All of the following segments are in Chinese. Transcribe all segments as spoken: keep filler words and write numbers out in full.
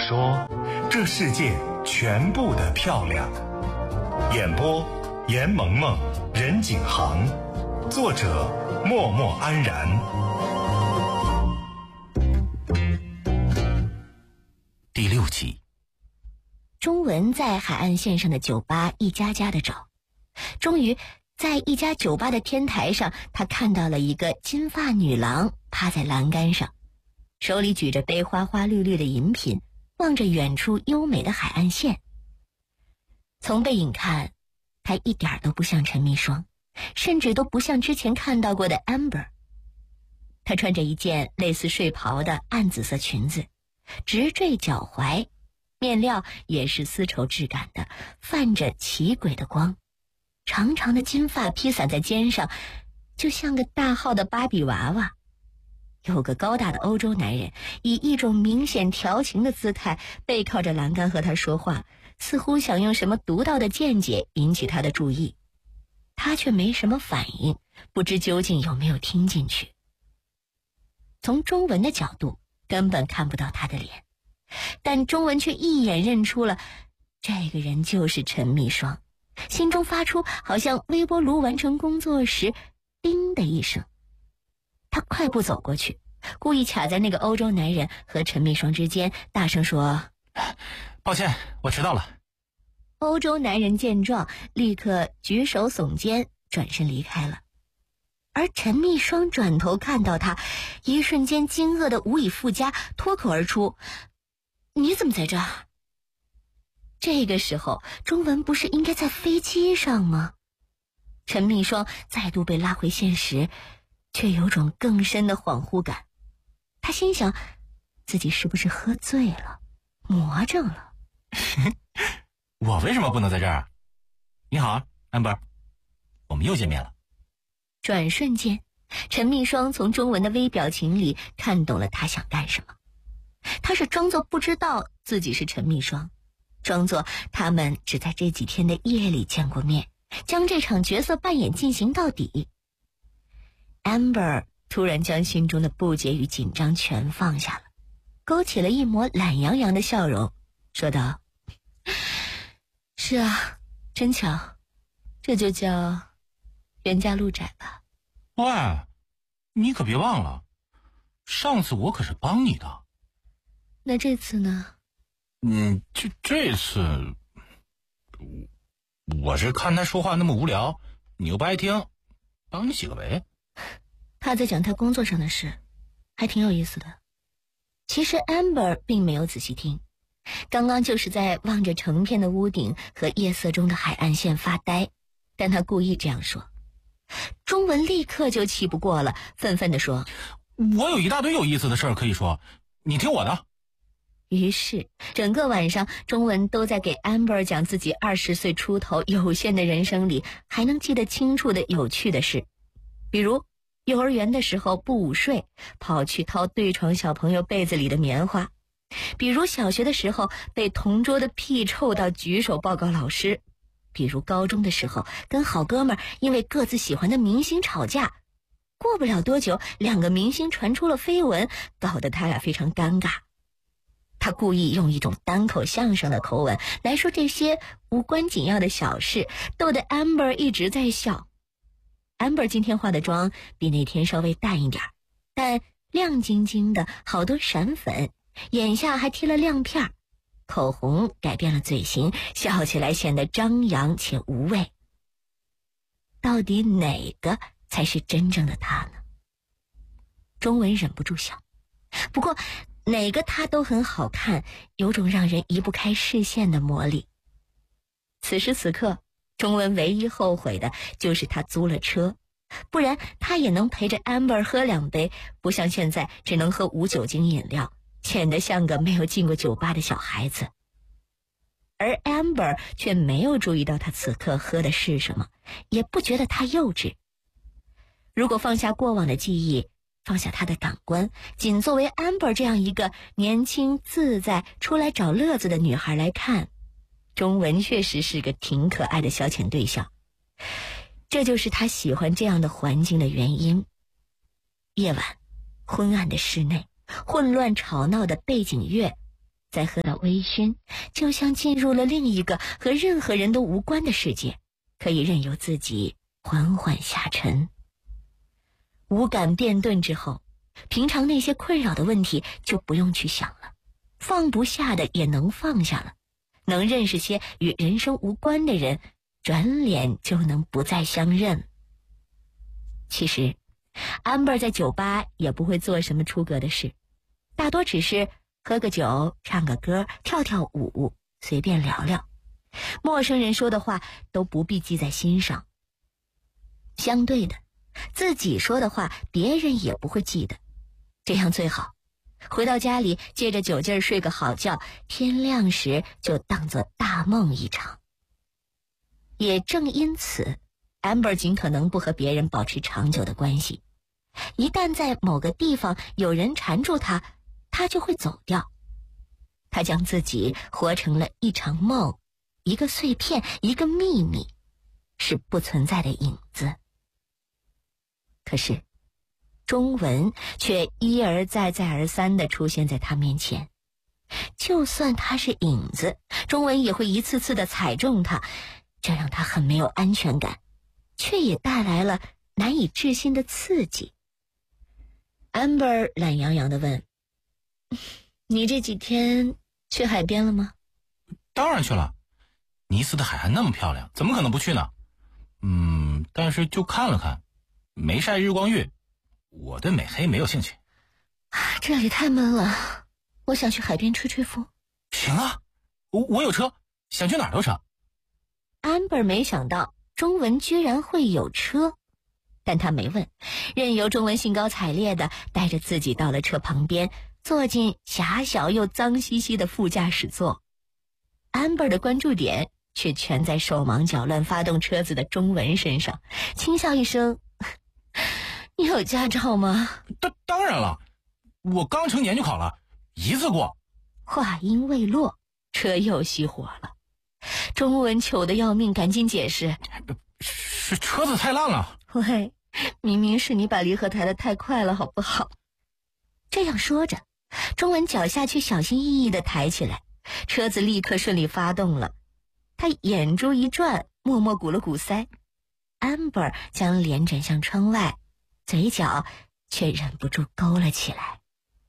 说这世界全部的漂亮。演播严萌萌、任景航，作者默默安然。第六集。 钟文在海岸线上的酒吧一家家的找，终于在一家酒吧的天台上，他看到了一个金发女郎趴在栏杆上，手里举着杯花花绿绿的饮品，望着远处优美的海岸线。从背影看，她一点都不像陈蜜霜，甚至都不像之前看到过的 Amber。 她穿着一件类似睡袍的暗紫色裙子，直坠脚踝，面料也是丝绸质感的，泛着奇诡的光，长长的金发披散在肩上，就像个大号的芭比娃娃。有个高大的欧洲男人以一种明显调情的姿态背靠着栏杆和他说话，似乎想用什么独到的见解引起他的注意，他却没什么反应，不知究竟有没有听进去。从钟文的角度根本看不到他的脸，但钟文却一眼认出了这个人就是陈蜜霜，心中发出好像微波炉完成工作时叮的一声。他快步走过去，故意卡在那个欧洲男人和陈蜜霜之间，大声说： 抱歉，我迟到了。 欧洲男人见状立刻举手耸肩，转身离开了。而陈蜜霜转头看到他，一瞬间惊愕的无以复加，脱口而出：你怎么在这儿？这个时候钟文不是应该在飞机上吗？陈蜜霜再度被拉回现实，却有种更深的恍惚感。他心想，自己是不是喝醉了，魔怔了？ 我为什么不能在这儿？你好 Amber， 我们又见面了。 转瞬间，陈蜜霜从钟文的微表情里看懂了他想干什么。他是装作不知道自己是陈蜜霜，装作他们只在这几天的夜里见过面，将这场角色扮演进行到底。Amber 突然将心中的不解与紧张全放下了，勾起了一抹懒洋洋的笑容，说道：是啊，真巧，这就叫冤家路窄吧。 喂，你可别忘了，上次我可是帮你的。 那这次呢？ 嗯，这这次我是看他说话那么无聊，你又不爱听，帮你洗个围。 他在讲他工作上的事，还挺有意思的。其实 Amber 并没有仔细听，刚刚就是在望着成片的屋顶和夜色中的海岸线发呆，但他故意这样说。钟文立刻就气不过了，愤愤地说： 我有一大堆有意思的事儿可以说，你听我的。 于是整个晚上钟文都在给 Amber 讲自己二十岁出头有限的人生里还能记得清楚的有趣的事，比如幼儿园的时候不午睡，跑去掏对床小朋友被子里的棉花；比如小学的时候被同桌的屁臭到举手报告老师；比如高中的时候跟好哥们儿因为各自喜欢的明星吵架，过不了多久两个明星传出了绯闻，搞得他俩非常尴尬。他故意用一种单口相声的口吻来说这些无关紧要的小事，逗得 Amber 一直在笑。Amber 今天化的妆比那天稍微淡一点，但亮晶晶的，好多闪粉，眼下还贴了亮片，口红改变了嘴型，笑起来显得张扬且无畏。到底哪个才是真正的他呢？钟文忍不住想，不过哪个他都很好看，有种让人移不开视线的魔力。此时此刻钟文唯一后悔的就是他租了车，不然他也能陪着 Amber 喝两杯，不像现在只能喝无酒精饮料，显得像个没有进过酒吧的小孩子。而 Amber 却没有注意到他此刻喝的是什么，也不觉得他幼稚。如果放下过往的记忆，放下他的感官，仅作为 Amber 这样一个年轻自在出来找乐子的女孩来看，钟文确实是个挺可爱的消遣对象。这就是他喜欢这样的环境的原因。夜晚，昏暗的室内，混乱吵闹的背景乐， 再喝到微醺，就像进入了另一个和任何人都无关的世界，可以任由自己缓缓下沉。五感变顿之后，平常那些困扰的问题就不用去想了，放不下的也能放下了，能认识些与人生无关的人，转脸就能不再相认。其实 Amber 在酒吧也不会做什么出格的事，大多只是喝个酒，唱个歌，跳跳舞，随便聊聊，陌生人说的话都不必记在心上。相对的，自己说的话别人也不会记得，这样最好。回到家里借着酒劲儿睡个好觉，天亮时就当作大梦一场。也正因此 Amber 尽可能不和别人保持长久的关系，一旦在某个地方有人缠住他，他就会走掉。他将自己活成了一场梦，一个碎片，一个秘密，是不存在的影子。可是中文却一而再再而三地出现在他面前，就算他是影子，中文也会一次次地踩中他，这让他很没有安全感，却也带来了难以置信的刺激。 Amber 懒洋洋地问，你这几天去海边了吗？ 当然去了，尼斯的海岸那么漂亮，怎么可能不去呢？嗯，但是就看了看，没晒日光浴，我对美黑没有兴趣。 这里太闷了，我想去海边吹吹风。 行啊，我我有车，想去哪儿都成。 Amber 没想到中文居然会有车，但他没问，任由中文兴高采烈地带着自己到了车旁边，坐进狭小又脏兮兮的副驾驶座。Amber 的关注点却全在手忙脚乱发动车子的中文身上，轻笑一声，你有驾照吗？ 当当然了，我刚成年就考了，一次过。 话音未落，车又熄火了。中文糗得要命，赶紧解释， 是车子太烂了。 喂，明明是你把离合抬得太快了，好不好？这样说着，中文脚下却小心翼翼地抬起来，车子立刻顺利发动了。他眼珠一转，默默鼓了鼓腮。Amber 将脸转向窗外，嘴角却忍不住勾了起来。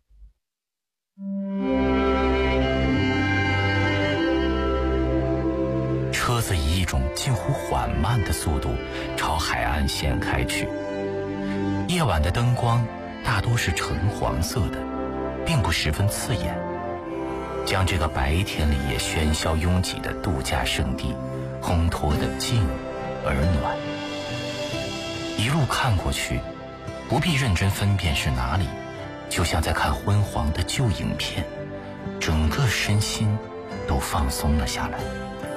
车子以一种近乎缓慢的速度朝海岸线开去，夜晚的灯光大多是橙黄色的，并不十分刺眼，将这个白天里也喧嚣拥挤的度假胜地烘托得静而暖。一路看过去，不必认真分辨是哪里，就像在看昏黄的旧影片，整个身心都放松了下来。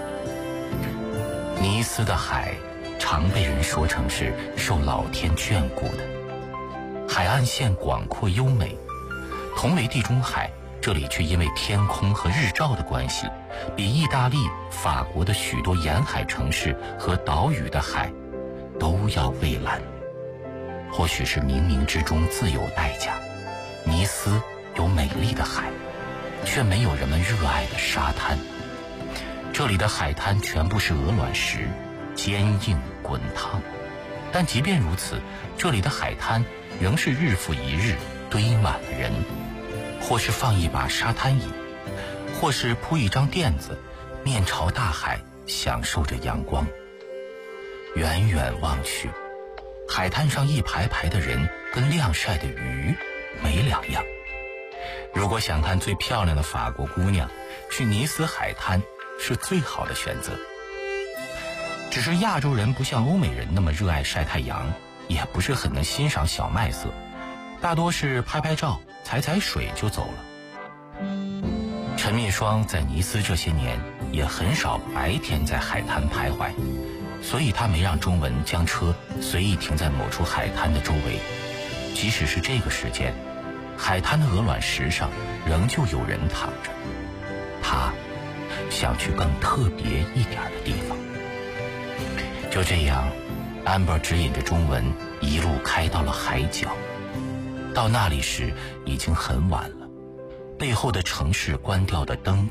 尼斯的海常被人说成是受老天眷顾的，海岸线广阔优美，同为地中海，这里却因为天空和日照的关系，比意大利、法国的许多沿海城市和岛屿的海都要蔚蓝。或许是冥冥之中自有代价，尼斯有美丽的海，却没有人们热爱的沙滩。这里的海滩全部是鹅卵石，坚硬滚烫，但即便如此，这里的海滩仍是日复一日堆满了人，或是放一把沙滩椅，或是铺一张垫子，面朝大海享受着阳光。远远望去，海滩上一排排的人跟晾晒的鱼没两样。如果想看最漂亮的法国姑娘，去尼斯海滩是最好的选择。只是亚洲人不像欧美人那么热爱晒太阳，也不是很能欣赏小麦色，大多是拍拍照踩踩水就走了。陈密双在尼斯这些年也很少白天在海滩徘徊，所以他没让中文将车随意停在某处海滩的周围。即使是这个时间，海滩的鹅卵石上仍旧有人躺着，他想去更特别一点的地方。就这样，安伯指引着中文一路开到了海角。到那里时已经很晚了， 背后的城市关掉的灯，